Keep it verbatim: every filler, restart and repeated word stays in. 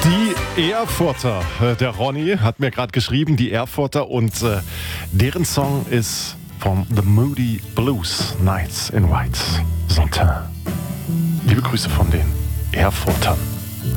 Die Erfurter, äh, der Ronny hat mir gerade geschrieben, die Erfurter, und äh, deren Song ist von The Moody Blues, Nights in White, Sautern. Liebe Grüße von den Erfurtern.